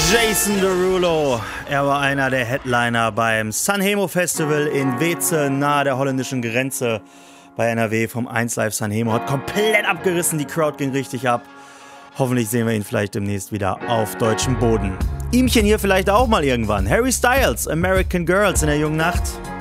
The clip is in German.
Jason Derulo, er war einer der Headliner beim Sanremo Festival in Weeze, nahe der holländischen Grenze bei NRW vom 1Live Sanremo. Hat komplett abgerissen, die Crowd ging richtig ab. Hoffentlich sehen wir ihn vielleicht demnächst wieder auf deutschem Boden. Ihmchen hier vielleicht auch mal irgendwann. Harry Styles, American Girls in der jungen Nacht.